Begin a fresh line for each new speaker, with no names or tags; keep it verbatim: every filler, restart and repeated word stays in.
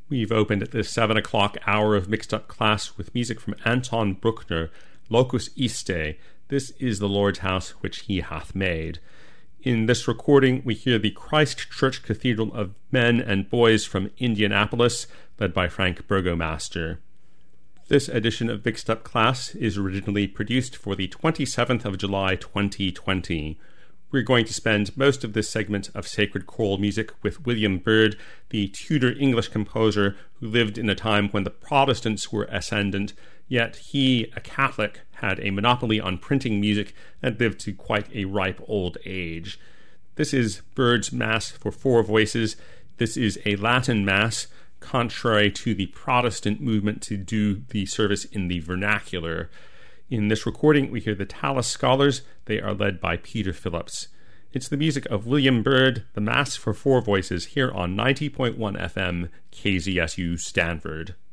We've opened at this seven o'clock hour of Mixed Up Class with music from Anton Bruckner, Locus Iste. This is the Lord's house which he hath made. In this recording, we hear the Christ Church Cathedral of Men and Boys from Indianapolis, led by Frank Burgomaster. This edition of Mixed Up Class is originally produced for the twenty-seventh of July, twenty twenty. We're going to spend most of this segment of sacred choral music with William Byrd, the Tudor English composer who lived in a time when the Protestants were ascendant, yet he, a Catholic, had a monopoly on printing music and lived to quite a ripe old age. This is Byrd's Mass for four voices. This is a Latin Mass, contrary to the Protestant movement to do the service in the vernacular. In this recording, we hear the Tallis Scholars. They are led by Peter Phillips. It's the music of William Byrd, the Mass for Four Voices, here on ninety point one F M K Z S U Stanford.